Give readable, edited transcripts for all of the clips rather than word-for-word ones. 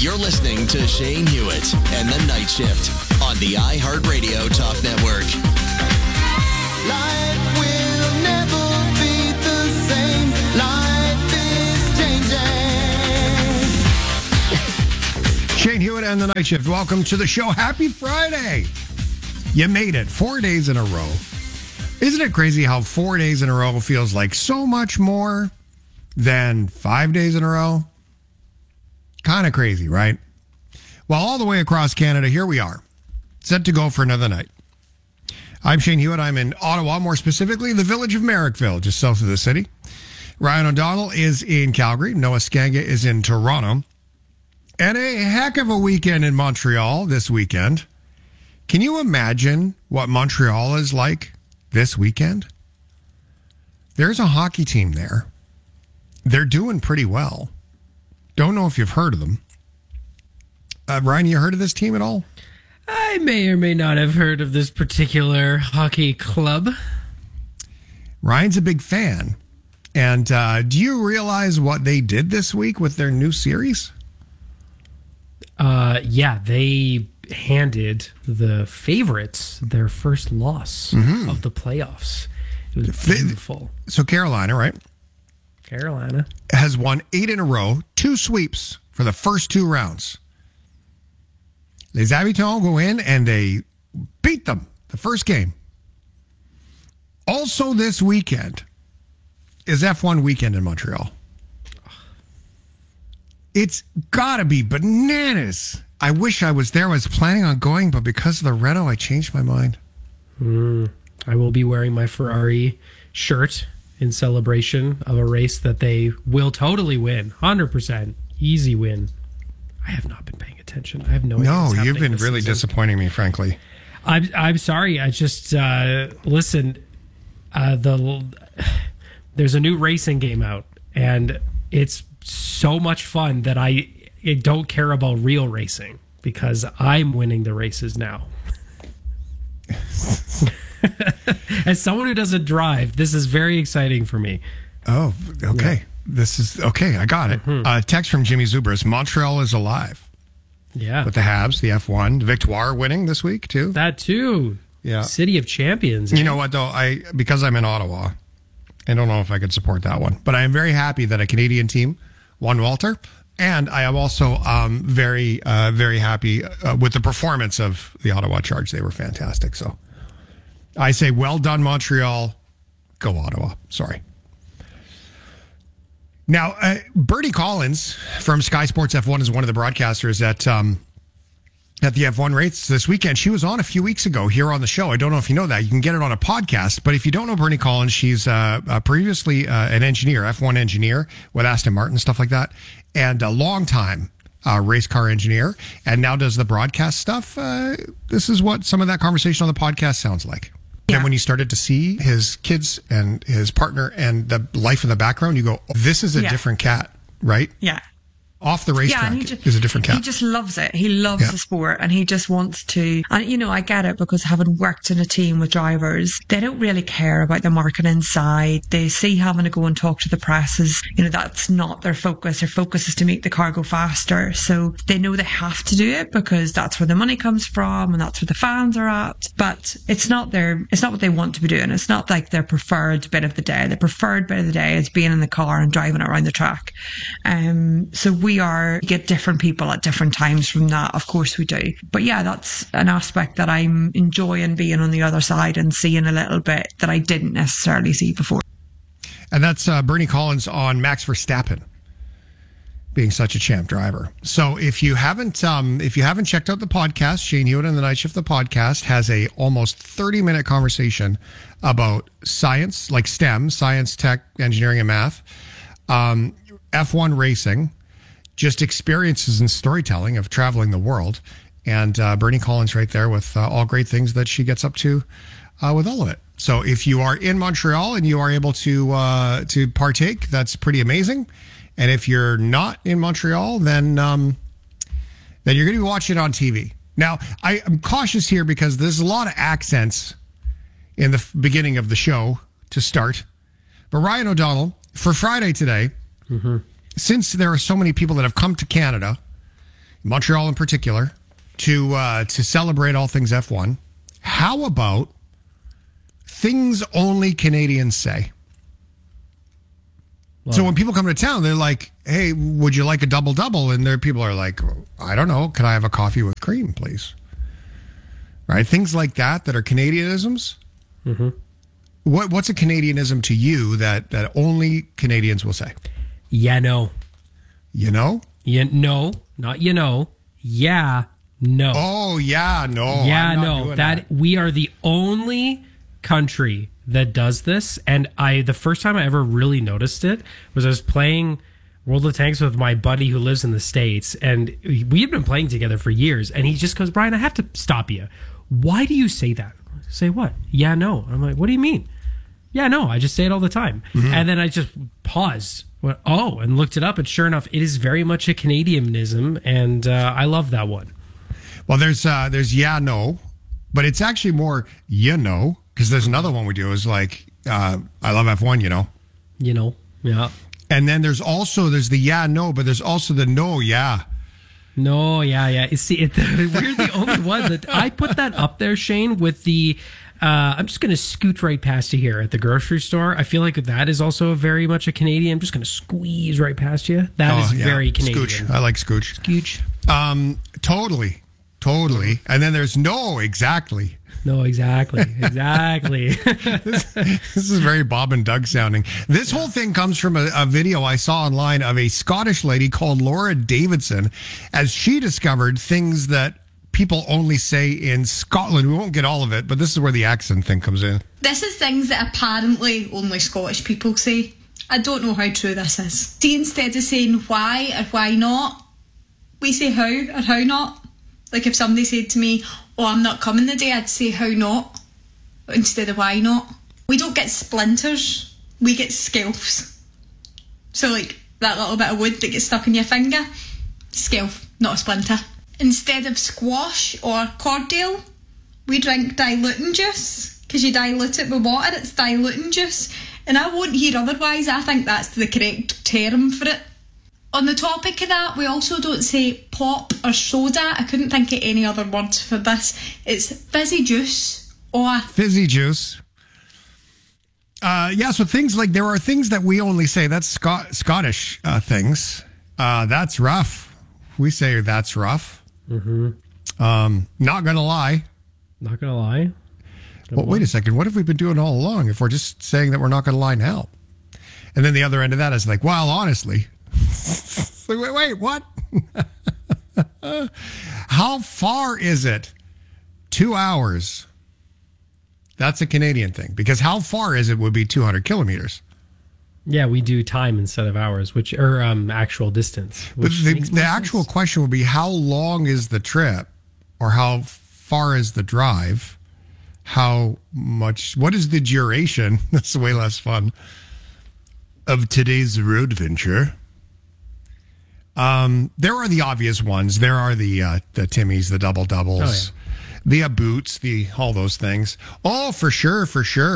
You're listening to Shane Hewitt and the Night Shift on the iHeartRadio Talk Network. Life will never be the same. Life is changing. Shane Hewitt and the Night Shift. Welcome to the show. Happy Friday. You made it 4 days in a row. Isn't it crazy how 4 days in a row feels like so much more than 5 days in a row? Kind of crazy, right? Well, all the way across Canada, here we are, set to go for another night. I'm Shane Hewitt. I'm in Ottawa, more specifically the village of Merrickville, just south of the city. Ryan O'Donnell is in Calgary. Noah Skanga is in Toronto. And a heck of a weekend in Montreal this weekend. Can you imagine what Montreal is like this weekend? There's a hockey team there. They're doing pretty well. Don't know if you've heard of them. Ryan, you heard of this team at all? I may or may not have heard of this particular hockey club. Ryan's a big fan. And do you realize what they did this week with their new series? Yeah, they handed the favorites their first loss of the playoffs. It was beautiful. So Carolina, right? Carolina has won 8 in a row, 2 sweeps for the first 2 rounds. Les Habitants go in and they beat them the first game. Also this weekend is F1 weekend in Montreal. It's got to be bananas. I wish I was there. I was planning on going, but because of the Renault, I changed my mind. I will be wearing my Ferrari shirt in celebration of a race that they will totally win. 100%. Easy win. I have not been paying attention. I have no idea. No, you've been really disappointing me, frankly. I'm sorry. I just, listen, there's a new racing game out, and it's so much fun that I don't care about real racing because I'm winning the races now. As someone who doesn't drive, this is very exciting for me. Oh, okay. Yeah. This is okay. I got it. Text from Jimmy Zubris. Montreal is alive. Yeah. With the Habs, the F1. Victoire winning this week, too. That, too. Yeah. City of Champions. You know what, though? Because I'm in Ottawa, I don't know if I could support that one. But I am very happy that a Canadian team won Walter. And I am also very, very happy with the performance of the Ottawa Charge. They were fantastic. So I say, well done, Montreal. Go Ottawa. Sorry. Now, Bernie Collins from Sky Sports F1 is one of the broadcasters at the F1 race this weekend. She was on a few weeks ago here on the show. I don't know if you know that. You can get it on a podcast. But if you don't know Bernie Collins, she's previously an engineer, F1 engineer with Aston Martin, stuff like that, and a long-time race car engineer, and now does the broadcast stuff. This is what some of that conversation on the podcast sounds like. Yeah. And when you started to see his kids and his partner and the life in the background, you go, oh, this is a different cat, right? Yeah. Off the racetrack is a different cat. He just loves it. He loves the sport and he just wants to. And, you know, I get it because having worked in a team with drivers, they don't really care about the marketing side. They see having to go and talk to the press as, you know, that's not their focus. Their focus is to make the car go faster. So they know they have to do it because that's where the money comes from and that's where the fans are at. But it's not what they want to be doing. It's not like their preferred bit of the day. The preferred bit of the day is being in the car and driving it around the track. So we get different people at different times from that. Of course we do. But yeah, that's an aspect that I'm enjoying being on the other side and seeing a little bit that I didn't necessarily see before. And that's Bernie Collins on Max Verstappen being such a champ driver. So if you haven't checked out the podcast, Shane Hewitt and the Night Shift, the podcast has a almost 30-minute conversation about science, like STEM, science, tech, engineering, and math, F1 racing, just experiences and storytelling of traveling the world. And Bernie Collins right there with all great things that she gets up to with all of it. So if you are in Montreal and you are able to partake, that's pretty amazing. And if you're not in Montreal, then you're going to be watching it on TV. Now, I am cautious here because there's a lot of accents in the beginning of the show to start. But Ryan O'Donnell, for Friday today, since there are so many people that have come to Canada Montreal in particular, to celebrate all things F1. How about things only Canadians say? Well, So when people come to town, they're like, hey, would you like a double-double? And there people are like, I don't know. Can I have a coffee with cream, please? Right? Things like that are Canadianisms. Mm-hmm. What's a Canadianism to you that only Canadians will say? yeah, no. You know? Yeah, no. Not you know. Yeah, no. Oh, yeah, no. yeah, I'm not no. doing That we are the only country that does this. And the first time I ever really noticed it was I was playing World of Tanks with my buddy who lives in the States, and we had been playing together for years. And he just goes, Brian, I have to stop you. Why do you say that? Say what? Yeah, no. I'm like, what do you mean? Yeah, no. I just say it all the time. Mm-hmm. And then I just paused. Went, and looked it up. And sure enough, it is very much a Canadianism, and I love that one. Well, there's yeah, no, but it's actually more you know, because there's another one we do is like I love F1, you know. You know, yeah. And then there's the yeah, no, but there's also the no, yeah. No, yeah. See, we're the only one that I put that up there, Shane, with the. I'm just going to scoot right past you here at the grocery store. I feel like that is also very much a Canadian. I'm just going to squeeze right past you. That is very Canadian. Scooch. I like scooch. Scooch. Totally. And then there's no, exactly. No, exactly. This is very Bob and Doug sounding. This whole thing comes from a video I saw online of a Scottish lady called Laura Davidson, as she discovered things that people only say in Scotland. We won't get all of it, but this is where the accent thing comes in. This is things that apparently only Scottish people say. I don't know how true this is. See, instead of saying why or why not, we say how or how not. Like if somebody said to me, oh, I'm not coming today, I'd say how not instead of why not. We don't get splinters, we get skelfs. So like that little bit of wood that gets stuck in your finger, skelf, not a splinter. Instead of squash or cordial, we drink diluting juice. Because you dilute it with water, it's diluting juice. And I won't hear otherwise. I think that's the correct term for it. On the topic of that, we also don't say pop or soda. I couldn't think of any other words for this. It's fizzy juice or... Fizzy juice. So things like, there are things that we only say, that's Scottish things. That's rough. We say that's rough. Mm-hmm. Not gonna lie. Not going to lie. Well, wait a second. What have we been doing all along if we're just saying that we're not going to lie now? And then the other end of that is like, well, honestly. Like, wait, what? How far is it? 2 hours. That's a Canadian thing. Because how far is it would be 200 kilometers. Yeah, we do time instead of hours, or actual distance. But Which makes the more actual sense. question would be, how long is the trip? Or how far is the drive? How much? What is the duration? That's way less fun. Of today's road venture. There are the obvious ones. There are the Timmies, the double doubles, the boots, all those things. Oh, for sure.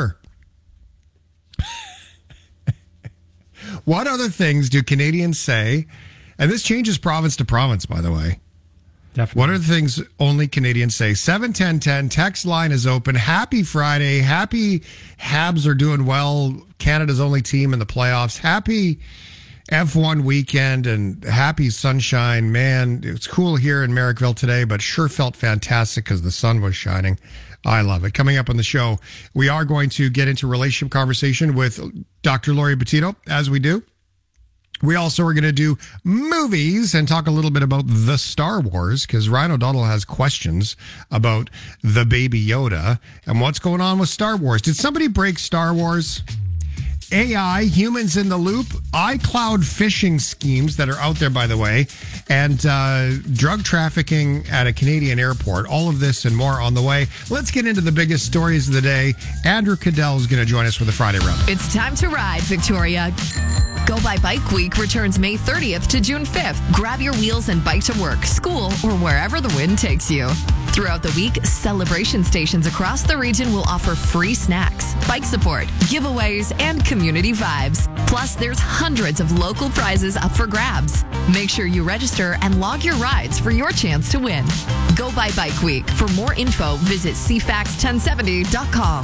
What other things do Canadians say? And this changes province to province, by the way. Definitely. What are the things only Canadians say? 71010, text line is open. Happy Friday. Happy Habs are doing well. Canada's only team in the playoffs. Happy F1 weekend and happy sunshine. Man, it's cool here in Merrickville today, but sure felt fantastic because the sun was shining. I love it. Coming up on the show, we are going to get into relationship conversation with Dr. Lori Bettino, as we do. We also are going to do movies and talk a little bit about the Star Wars, because Ryan O'Donnell has questions about the Baby Yoda and what's going on with Star Wars. Did somebody break Star Wars? AI, humans in the loop, iCloud phishing schemes that are out there, by the way, and drug trafficking at a Canadian airport. All of this and more on the way. Let's get into the biggest stories of the day. Andrew Cadell is going to join us for the Friday Roundup. It's time to ride, Victoria. Go By Bike Week returns May 30th to June 5th. Grab your wheels and bike to work, school, or wherever the wind takes you. Throughout the week, celebration stations across the region will offer free snacks, bike support, giveaways, and community vibes. Plus, there's hundreds of local prizes up for grabs. Make sure you register and log your rides for your chance to win. Go by Bike Week. For more info, visit cfax1070.com.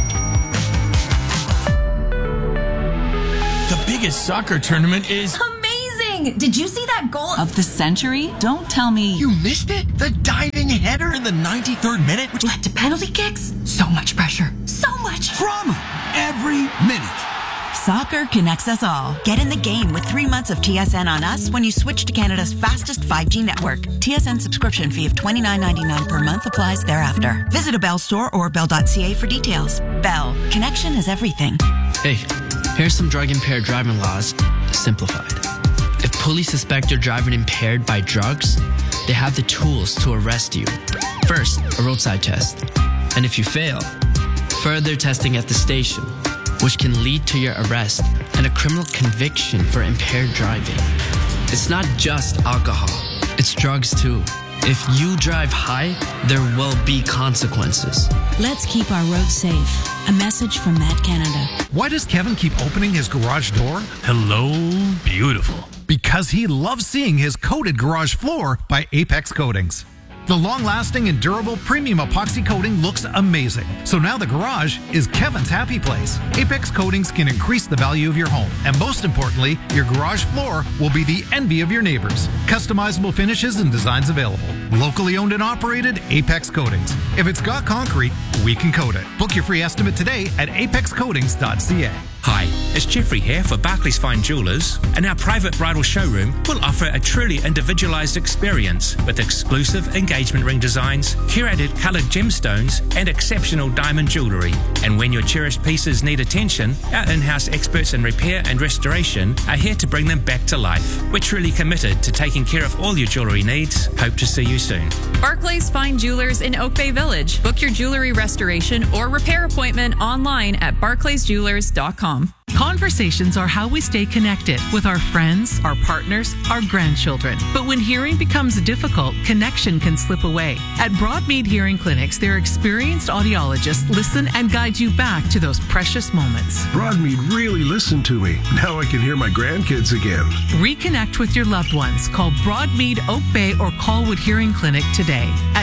The biggest soccer tournament is amazing! Did you see that goal of the century? Don't tell me You missed it? The diving header in the 93rd minute, which led to penalty kicks. So much pressure. So much drama every minute. Soccer connects us all. Get in the game with 3 months of TSN on us when you switch to Canada's fastest 5G network. TSN subscription fee of $29.99 per month applies thereafter. Visit a Bell store or bell.ca for details. Bell. Connection is everything. Hey, here's some drug-impaired driving laws simplified. If police suspect you're driving impaired by drugs, they have the tools to arrest you. First, a roadside test. And if you fail, further testing at the station, which can lead to your arrest and a criminal conviction for impaired driving. It's not just alcohol, it's drugs too. If you drive high, there will be consequences. Let's keep our roads safe. A message from Matt Canada. Why does Kevin keep opening his garage door? Hello, beautiful. Because he loves seeing his coated garage floor by Apex Coatings. The long-lasting and durable premium epoxy coating looks amazing. So now the garage is Kevin's happy place. Apex Coatings can increase the value of your home. And most importantly, your garage floor will be the envy of your neighbors. Customizable finishes and designs available. Locally owned and operated, Apex Coatings. If it's got concrete, we can coat it. Book your free estimate today at apexcoatings.ca. Hi, it's Jeffrey here for Barclays Fine Jewelers, and our private bridal showroom will offer a truly individualized experience with exclusive engagement ring designs, curated colored gemstones, and exceptional diamond jewelry. And when your cherished pieces need attention, our in-house experts in repair and restoration are here to bring them back to life. We're truly committed to taking care of all your jewelry needs. Hope to see you soon. Barclays Fine Jewelers in Oak Bay Village. Book your jewelry restoration or repair appointment online at barclaysjewelers.com. Conversations are how we stay connected with our friends, our partners, our grandchildren. But when hearing becomes difficult, connection can slip away. At Broadmead Hearing Clinics, their experienced audiologists listen and guide you back to those precious moments. Broadmead really listened to me. Now I can hear my grandkids again. Reconnect with your loved ones. Call Broadmead Oak Bay or Colwood Hearing Clinic today at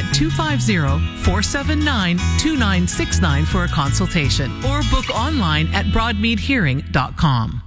250-479-2969 for a consultation or book online at broadmeadhearing.com.